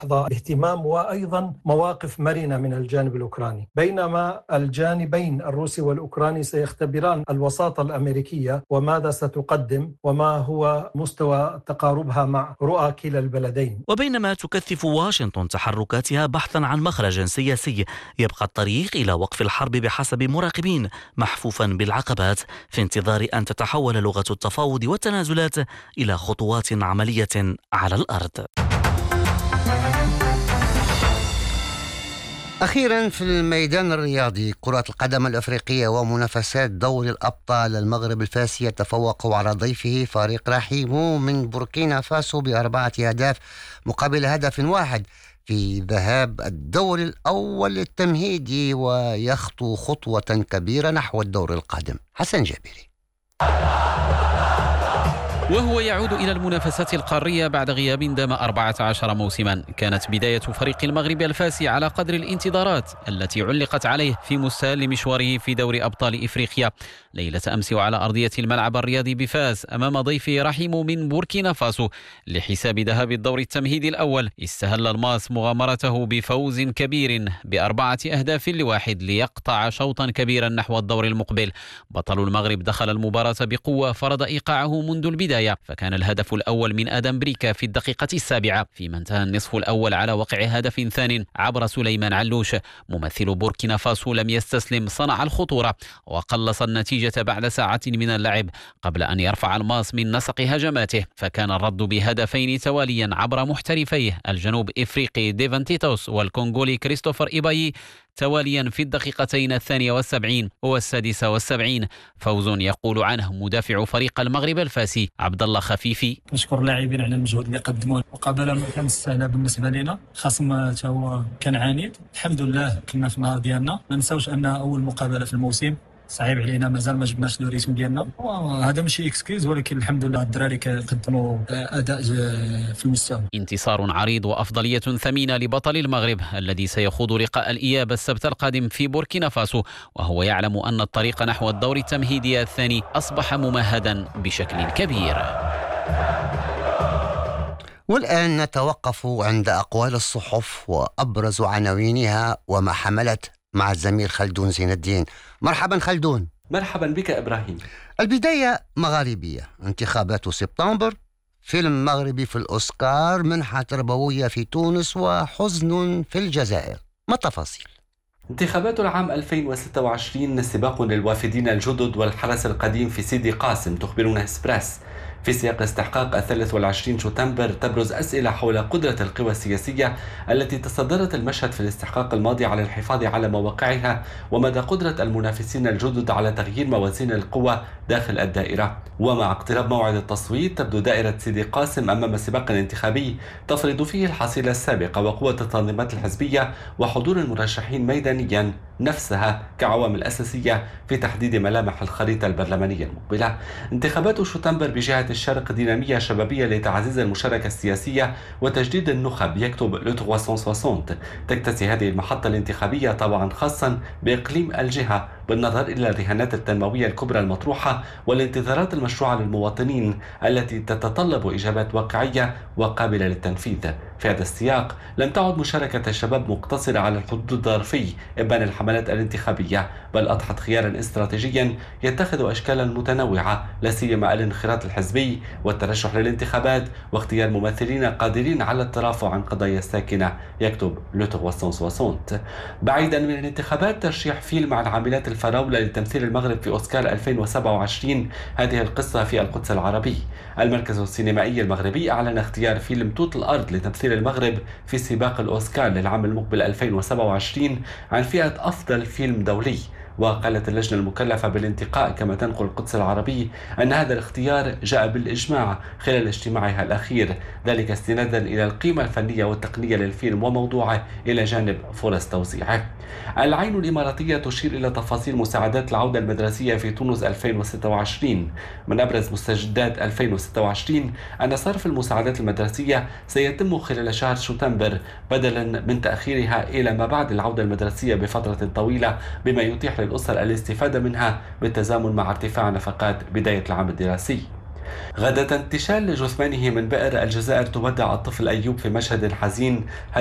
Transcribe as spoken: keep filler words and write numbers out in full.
اهتمام وأيضا مواقف مرنة من الجانب الأوكراني، بينما الجانبين الروسي والأوكراني سيختبران الوساطة الأمريكية وماذا ستقدم وما هو مستوى تقاربها مع رؤى كلا البلدين. وبينما تكثف واشنطن تحركاتها بحثا عن مخرج سياسي، يبقى الطريق إلى وقف الحرب بحسب مراقبين محفوفا بالعقبات في انتظار أن تتحول لغة التفاوض والتنازلات إلى خطوات عملية على الأرض. أخيرا في الميدان الرياضي، كرة القدم الأفريقية ومنافسات دوري الأبطال، المغرب الفاسي يتفوق على ضيفه فريق رحيمو من بوركينا فاسو بأربعة أهداف مقابل هدف واحد في ذهاب الدور الأول التمهيدي، ويخطو خطوة كبيرة نحو الدور القادم. حسن جابري. وهو يعود إلى المنافسات القارية بعد غياب دام أربعة عشر موسما. كانت بداية فريق المغرب الفاسي على قدر الانتظارات التي علقت عليه في مستهل مشواره في دوري أبطال إفريقيا ليلة أمس وعلى أرضية الملعب الرياضي بفاس أمام ضيفه رحيم من بوركينا فاسو لحساب ذهاب الدور التمهيدي الأول. استهل الماس مغامرته بفوز كبير بأربعة أهداف لواحد ليقطع شوطا كبيرا نحو الدور المقبل. بطل المغرب دخل المباراة بقوة، فرض إيقاعه منذ البداية، فكان الهدف الأول من آدم بريكا في الدقيقة السابعة، فيما انتهى النصف الأول على وقع هدف ثان عبر سليمان علوش. ممثل بوركينا فاسو لم يستسلم، صنع الخطورة وقلص النتيجة بعد ساعة من اللعب قبل أن يرفع الماس من نسق هجماته، فكان الرد بهدفين تواليا عبر محترفيه الجنوب إفريقي ديفان تيتوس والكونغولي كريستوفر إيبايي تواليا في الدقيقتين الثانية والسبعين والسادسة والسبعين. فوز يقول عنه مدافع فريق المغرب الفاسي عبد الله خفيفي: نشكر اللاعبين على المجهود اللي قدموه، مقابله ما كانت سهله بالنسبه لنا، خصم هو كان عنيد. الحمد لله كنا في النهار ديالنا، ما نساوش ان اول مقابله في الموسم صعيب علينا، مازال ما جبناش الريتم ديالنا، وهذا ماشي اكسكيوز، ولكن الحمد لله الدراري قدموا اداء في المستوى. انتصار عريض وافضليه ثمينه لبطل المغرب الذي سيخوض لقاء الاياب السبت القادم في بوركينا فاسو، وهو يعلم ان الطريق نحو الدور التمهيدي الثاني اصبح ممهدا بشكل كبير. والآن نتوقف عند أقوال الصحف وأبرز عناوينها وما حملت مع الزميل خلدون زين الدين. مرحبا خلدون. مرحبا بك إبراهيم. البداية مغاربية، انتخابات سبتمبر، فيلم مغربي في الأوسكار، منحة تربوية في تونس، وحزن في الجزائر. ما التفاصيل؟ انتخابات العام ألفين وستة وعشرين سباق للوافدين الجدد والحرس القديم في سيدي قاسم، تخبرنا إسبراس. في سياق استحقاق الثالث والعشرين شتنبر تبرز أسئلة حول قدرة القوى السياسية التي تصدرت المشهد في الاستحقاق الماضي على الحفاظ على مواقعها، ومدى قدرة المنافسين الجدد على تغيير موازين القوى داخل الدائرة. ومع اقتراب موعد التصويت تبدو دائرة سيدي قاسم أمام سباق انتخابي تفرض فيه الحصيلة السابقة وقوة التنظيمات الحزبية وحضور المرشحين ميدانيا نفسها كعوامل أساسية في تحديد ملامح الخريطة البرلمانية المقبلة. انتخابات شتنبر بجهة الشرق دينامية شبابية لتعزيز المشاركة السياسية وتجديد النخب، يكتب لو ثلاثمائة وستين. تكتسي هذه المحطة الانتخابية طبعا خاصا بإقليم الجهة بالنظر إلى الرهانات التنموية الكبرى المطروحة والانتظارات المشروعة للمواطنين التي تتطلب إجابات واقعية وقابلة للتنفيذ. في هذا السياق لم تعد مشاركة الشباب مقتصرة على الحدود الظرفي إبان الحملات الانتخابية، بل أضحت خيارا استراتيجيا يتخذ أشكالا متنوعة، لا سيما الانخراط الحزبي والترشح للانتخابات واختيار ممثلين قادرين على الترافع عن قضايا الساكنة، يكتب لو ثلاثمائة وستين. بعيدا من الانتخابات، ترشيح فيلم عن عاملات الفراولة لتمثيل المغرب في أوسكار ألفين وسبعة وعشرين، هذه القصة في القدس العربي. المركز السينمائي المغربي أعلن اختيار فيلم توت الأرض لتمثيل المغرب في سباق الأوسكار للعام المقبل ألفين وسبعة وعشرين عن فئة أفضل فيلم دولي. وقالت اللجنة المكلفة بالانتقاء كما تنقل القدس العربي أن هذا الاختيار جاء بالإجماع خلال اجتماعها الأخير، ذلك استنادا إلى القيمة الفنية والتقنية للفيلم وموضوعه إلى جانب فرص توزيعه. العين الإماراتية تشير إلى تفاصيل مساعدات العودة المدرسية في تونس ألفين وستة وعشرين. من أبرز مستجدات ألفين وستة وعشرين أن صرف المساعدات المدرسية سيتم خلال شهر شتنبر بدلا من تأخيرها إلى ما بعد العودة المدرسية بفترة طويلة، بما يتيح للأسر الاستفادة منها بالتزامن مع ارتفاع نفقات بداية العام الدراسي. غدا انتشال جثمانه من بئر الجزائر تودع الطفل أيوب في مشهد حزين